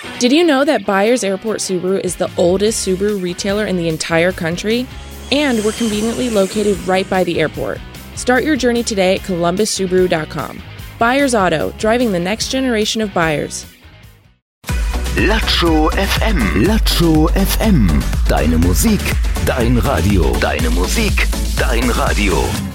Did you know that Byers Airport Subaru is the oldest Subaru retailer in the entire country? And we're conveniently located right by the airport. Start your journey today at columbussubaru.com. Byers Auto, driving the next generation of buyers. Latscho FM. Latscho FM. Deine Musik, dein Radio. Deine Musik, dein Radio.